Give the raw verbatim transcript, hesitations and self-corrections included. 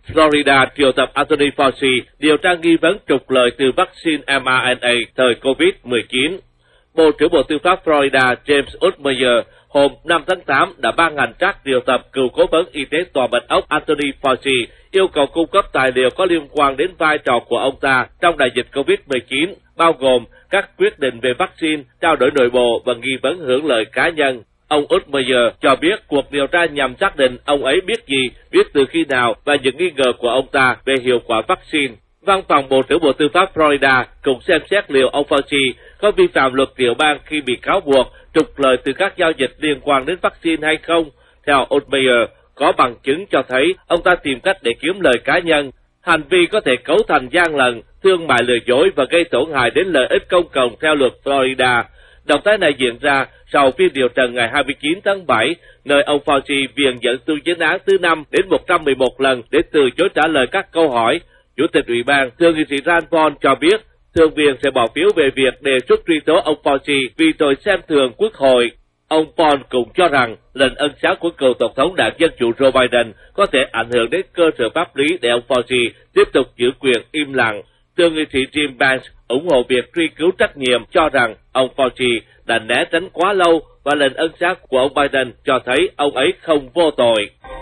Florida triệu tập Anthony Fauci điều tra nghi vấn trục lợi từ vaccine em rờ en a thời covid mười chín. Bộ trưởng Bộ Tư pháp Florida James Utmeyer hôm năm tháng tám đã ban hành trắc triệu tập cựu cố vấn y tế tòa bạch ốc Anthony Fauci yêu cầu cung cấp tài liệu có liên quan đến vai trò của ông ta trong đại dịch covid mười chín, bao gồm các quyết định về vaccine, trao đổi nội bộ và nghi vấn hưởng lợi cá nhân. Ông Utmeyer cho biết cuộc điều tra nhằm xác định ông ấy biết gì, biết từ khi nào và những nghi ngờ của ông ta về hiệu quả vaccine. Văn phòng Bộ trưởng Bộ Tư pháp Florida cũng xem xét liệu ông Fauci có vi phạm luật tiểu bang khi bị cáo buộc trục lợi từ các giao dịch liên quan đến vaccine hay không. Theo Utmeyer, có bằng chứng cho thấy ông ta tìm cách để kiếm lời cá nhân. Hành vi có thể cấu thành gian lận, thương mại lừa dối và gây tổn hại đến lợi ích công cộng theo luật Florida. Động thái này diễn ra sau phiên điều trần ngày hai mươi chín tháng bảy, nơi ông Fauci viện dẫn tu chính án thứ năm đến một trăm mười một lần để từ chối trả lời các câu hỏi. Chủ tịch Ủy ban Thượng nghị sĩ Rand Paul cho biết thượng viện sẽ bỏ phiếu về việc đề xuất truy tố ông Fauci vì tội xem thường Quốc hội. Ông Paul cũng cho rằng lệnh ân xá của cựu Tổng thống đảng Dân Chủ Joe Biden có thể ảnh hưởng đến cơ sở pháp lý để ông Fauci tiếp tục giữ quyền im lặng. Thượng nghị sĩ Jim Banks ủng hộ việc truy cứu trách nhiệm, cho rằng ông Fauci đã né tránh quá lâu và lệnh ân xá của ông Biden cho thấy ông ấy không vô tội.